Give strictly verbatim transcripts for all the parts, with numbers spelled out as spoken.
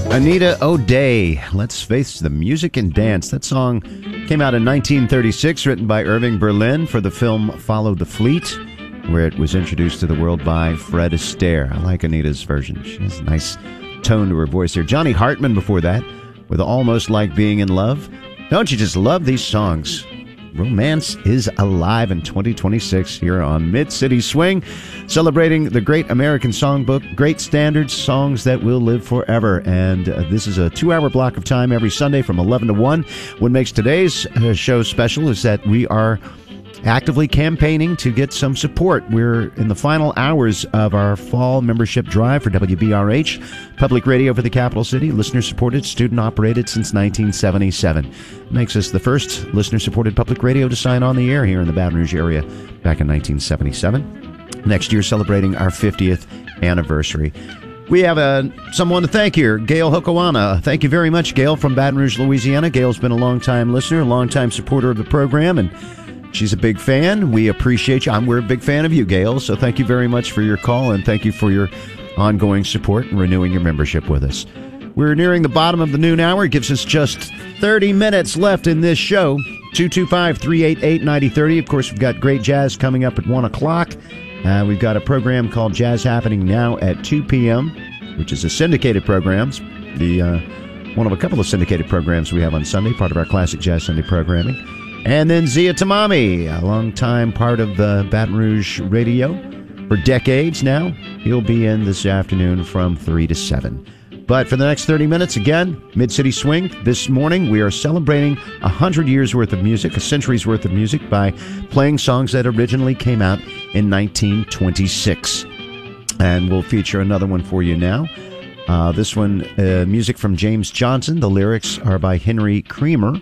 Anita O'Day, Let's Face the Music and Dance. That song came out in nineteen thirty-six, written by Irving Berlin for the film Follow the Fleet, where it was introduced to the world by Fred Astaire. I like Anita's version. She has a nice tone to her voice here. Johnny Hartman before that, with Almost Like Being in Love. Don't you just love these songs? Romance is alive in twenty twenty-six here on Mid-City Swing, celebrating the great American songbook, great standards, songs that will live forever. And uh, this is a two-hour block of time every Sunday from eleven to one. What makes today's uh, show special is that we are actively campaigning to get some support. We're in the final hours of our fall membership drive for W B R H, public radio for the capital city, listener-supported, student-operated since nineteen seventy-seven. Makes us the first listener-supported public radio to sign on the air here in the Baton Rouge area back in nineteen seventy-seven. Next year, celebrating our fiftieth anniversary. We have uh, someone to thank here, Gail Hokoana. Thank you very much, Gail, from Baton Rouge, Louisiana. Gail's been a long-time listener, a long-time supporter of the program, and she's a big fan. We appreciate you. I'm, we're a big fan of you, Gail, so thank you very much for your call, and thank you for your ongoing support and renewing your membership with us. We're nearing the bottom of the noon hour. It gives us just thirty minutes left in this show. two two five, three eight eight, nine zero three zero. Of course, we've got great jazz coming up at one o'clock. Uh, we've got a program called Jazz Happening Now at two p.m., which is a syndicated program. The uh, one of a couple of syndicated programs we have on Sunday, part of our Classic Jazz Sunday programming. And then Zia Tamami, a longtime part of uh, Baton Rouge radio for decades now. He'll be in this afternoon from three to seven. But for the next thirty minutes, again, Mid-City Swing. This morning, we are celebrating one hundred years worth of music, a century's worth of music, by playing songs that originally came out in nineteen twenty-six. And we'll feature another one for you now. Uh, this one, uh, music from James Johnson. The lyrics are by Henry Creamer.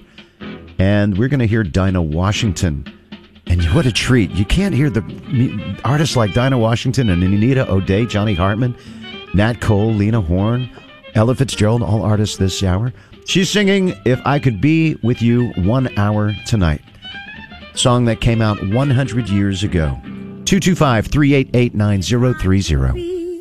And we're going to hear Dinah Washington. And what a treat. You can't hear the artists like Dinah Washington and Anita O'Day, Johnny Hartman, Nat Cole, Lena Horne, Ella Fitzgerald, all artists this hour. She's singing If I Could Be With You One Hour Tonight. Song that came out one hundred years ago. two two five, three eight eight, nine zero three zero.